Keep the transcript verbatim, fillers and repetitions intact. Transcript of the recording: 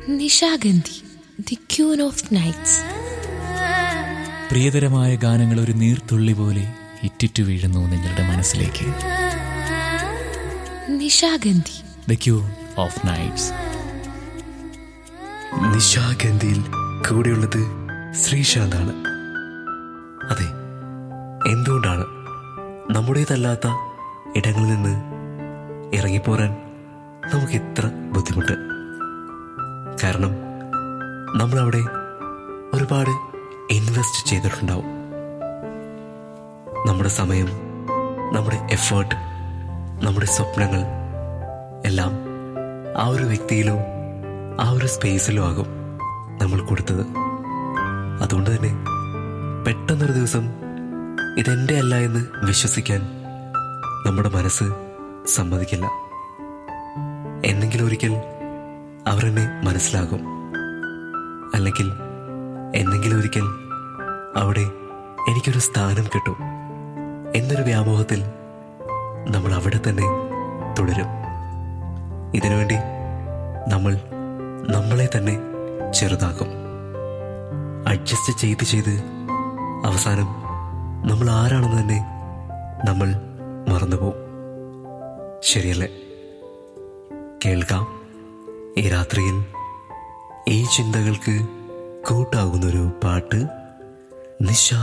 Nishagandhi, the queen of nights. പ്രിയതരമായ ഗാനങ്ങൾ ഒരു നീർത്തുള്ളി പോലെ ഇറ്റിറ്റു വീഴുന്നു നിങ്ങളുടെ മനസ്സിലേക്ക്. Nishagandhi, the queen of nights. നിശാഗന്ധിയിൽ കൂടെയുള്ളത് ശ്രീശാന്താണ്. അതെ, എന്തുകൊണ്ടാണ് നമ്മുടേതല്ലാത്ത ഇടങ്ങളിൽ നിന്ന് ഇറങ്ങിപ്പോരാൻ നമുക്ക് ഇത്ര ബുദ്ധിമുട്ട്? കാരണം നമ്മളവിടെ ഒരുപാട് ഇൻവെസ്റ്റ് ചെയ്തിട്ടുണ്ടാവും. നമ്മുടെ സമയം, നമ്മുടെ എഫേർട്ട്, നമ്മുടെ സ്വപ്നങ്ങൾ എല്ലാം ആ ഒരു വ്യക്തിയിലോ ആ ഒരു സ്പേസിലോ ആകും നമ്മൾ കൊടുത്തത്. അതുകൊണ്ട് തന്നെ പെട്ടെന്നൊരു ദിവസം ഇതെൻ്റെ അല്ല എന്ന് വിശ്വസിക്കാൻ നമ്മുടെ മനസ്സ് സമ്മതിക്കില്ല. എന്നെങ്കിലും ഒരിക്കൽ അവർ എന്നെ മനസ്സിലാകും, അല്ലെങ്കിൽ എന്നെങ്കിലും ഒരിക്കൽ അവിടെ എനിക്കൊരു സ്ഥാനം കിട്ടും എന്നൊരു വ്യാമോഹത്തിൽ നമ്മൾ അവിടെ തന്നെ തുടരും. ഇതിനുവേണ്ടി നമ്മൾ നമ്മളെ തന്നെ ചെറുതാക്കും. അഡ്ജസ്റ്റ് ചെയ്ത് ചെയ്ത് അവസാനം നമ്മൾ ആരാണെന്ന് തന്നെ നമ്മൾ മറന്നുപോകും. ശരിയല്ലേ? കേൾക്കാം ഈ രാത്രിയിൽ ഈ ചിന്തകൾക്ക് കൂട്ടാകുന്നൊരു പാട്ട്. നിശാ